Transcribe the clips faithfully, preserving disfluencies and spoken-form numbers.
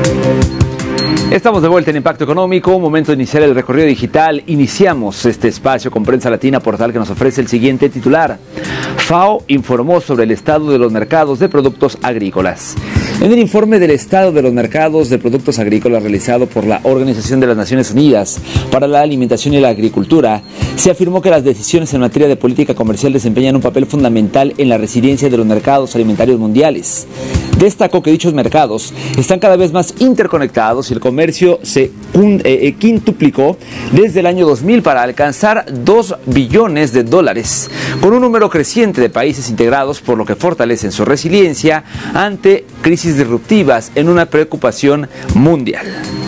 Estamos de vuelta en Impacto Económico, momento de iniciar el recorrido digital. Iniciamos este espacio con Prensa Latina, portal que nos ofrece el siguiente titular. FAO informó sobre el estado de los mercados de productos agrícolas. En el informe del estado de los mercados de productos agrícolas realizado por la Organización de las Naciones Unidas para la Alimentación y la Agricultura, se afirmó que las decisiones en materia de política comercial desempeñan un papel fundamental en la resiliencia de los mercados alimentarios mundiales. Destacó que dichos mercados están cada vez más interconectados y el comercio se eh, quintuplicó desde el año dos mil para alcanzar dos billones de dólares, con un número creciente de países integrados, por lo que fortalecen su resiliencia ante crisis disruptivas en una preocupación mundial.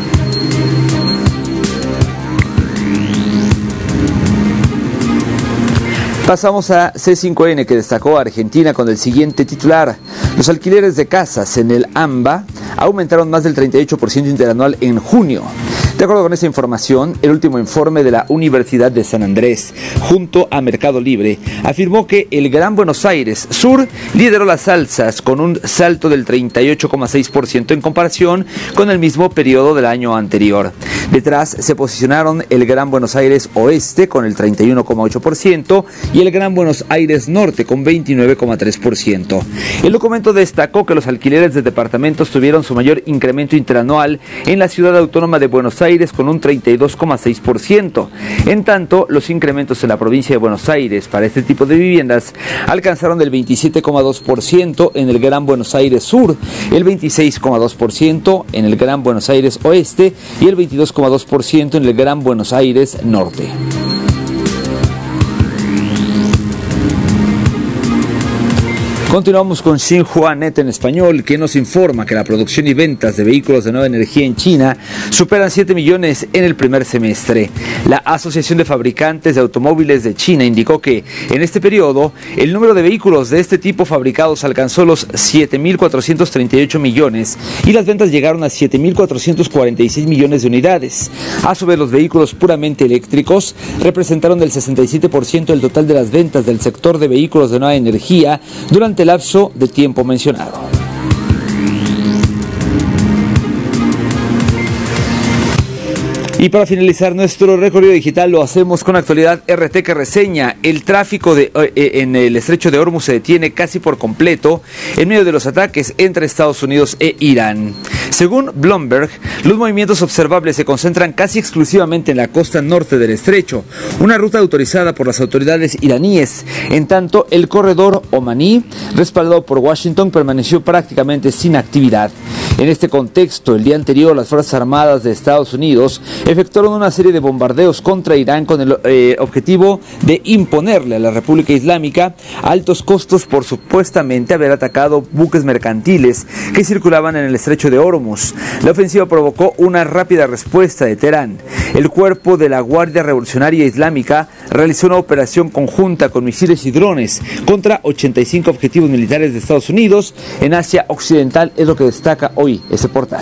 Pasamos a C cinco N, que destacó a Argentina con el siguiente titular. Los alquileres de casas en el AMBA aumentaron más del treinta y ocho por ciento interanual en junio. De acuerdo con esa información, el último informe de la Universidad de San Andrés, junto a Mercado Libre, afirmó que el Gran Buenos Aires Sur lideró las alzas con un salto del treinta y ocho coma seis por ciento en comparación con el mismo periodo del año anterior. Detrás se posicionaron el Gran Buenos Aires Oeste con el treinta y uno coma ocho por ciento y el Gran Buenos Aires Norte con veintinueve coma tres por ciento. El documento destacó que los alquileres de departamentos tuvieron su mayor incremento interanual en la ciudad autónoma de Buenos Aires con un treinta y dos coma seis por ciento. En tanto, los incrementos en la provincia de Buenos Aires para este tipo de viviendas alcanzaron el veintisiete coma dos por ciento en el Gran Buenos Aires Sur, el veintiséis coma dos por ciento en el Gran Buenos Aires Oeste y el veintidós coma dos por ciento en el Gran Buenos Aires Norte. Continuamos con Xinhua Net en español, que nos informa que la producción y ventas de vehículos de nueva energía en China superan siete millones en el primer semestre. La Asociación de Fabricantes de Automóviles de China indicó que en este periodo el número de vehículos de este tipo fabricados alcanzó los siete mil cuatrocientos treinta y ocho millones y las ventas llegaron a siete mil cuatrocientos cuarenta y seis millones de unidades. A su vez, los vehículos puramente eléctricos representaron el sesenta y siete por ciento del total de las ventas del sector de vehículos de nueva energía durante el lapso de tiempo mencionado. Y para finalizar nuestro recorrido digital lo hacemos con Actualidad R T, que reseña el tráfico de, eh, en el estrecho de Hormuz se detiene casi por completo en medio de los ataques entre Estados Unidos e Irán. Según Bloomberg, los movimientos observables se concentran casi exclusivamente en la costa norte del estrecho, una ruta autorizada por las autoridades iraníes. En tanto, el corredor omaní, respaldado por Washington, permaneció prácticamente sin actividad. En este contexto, el día anterior, las Fuerzas Armadas de Estados Unidos efectuaron una serie de bombardeos contra Irán con el eh, objetivo de imponerle a la República Islámica altos costos por supuestamente haber atacado buques mercantiles que circulaban en el estrecho de Hormuz. La ofensiva provocó una rápida respuesta de Teherán. El cuerpo de la Guardia Revolucionaria Islámica realizó una operación conjunta con misiles y drones contra ochenta y cinco objetivos militares de Estados Unidos en Asia Occidental, es lo que destaca hoy ese portal.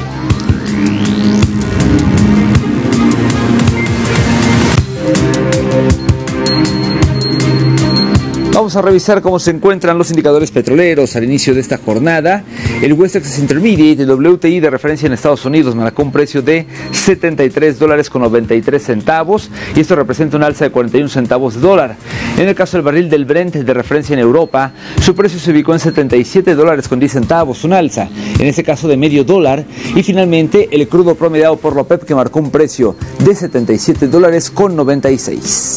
Vamos a revisar cómo se encuentran los indicadores petroleros al inicio de esta jornada. El West Texas Intermediate, el W T I de referencia en Estados Unidos, marcó un precio de setenta y tres dólares con noventa y tres centavos y esto representa un alza de cuarenta y un centavos de dólar. En el caso del barril del Brent de referencia en Europa, su precio se ubicó en setenta y siete dólares con diez centavos, un alza, en ese caso de medio dólar. Y finalmente el crudo promediado por la OPEP, que marcó un precio de setenta y siete dólares con noventa y seis.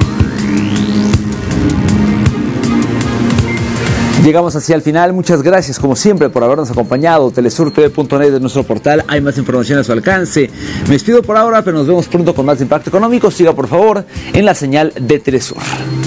Llegamos así al final. Muchas gracias como siempre por habernos acompañado. telesur t v punto net es nuestro portal, hay más información a su alcance. Me despido por ahora, pero nos vemos pronto con más de Impacto Económico. Siga por favor en la señal de Telesur.